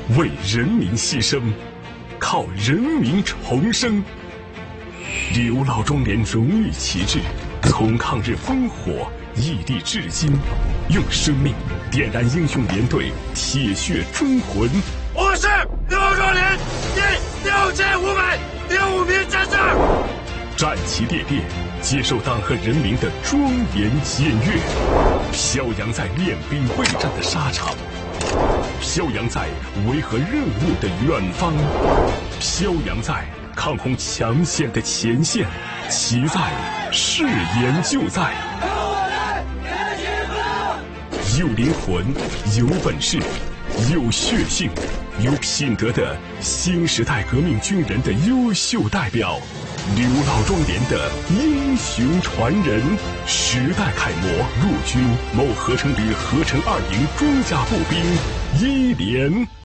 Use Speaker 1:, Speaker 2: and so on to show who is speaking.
Speaker 1: 为人民牺牲，靠人民重生。刘老庄连荣誉旗帜从抗日烽火屹立至今，用生命点燃英雄连队铁血忠魂。
Speaker 2: 我是刘老庄连第6506名战士，
Speaker 1: 战旗列列，接受党和人民的庄严检阅，飘扬在练兵备战的沙场，飘扬在维和任务的远方，飘扬在抗洪抢险的前线，其在，誓言就在。有灵魂，有本事，有血性，有品德的新时代革命军人的优秀代表，刘老庄连的英雄传人，时代楷模，陆军某合成旅合成2营装甲步兵1连。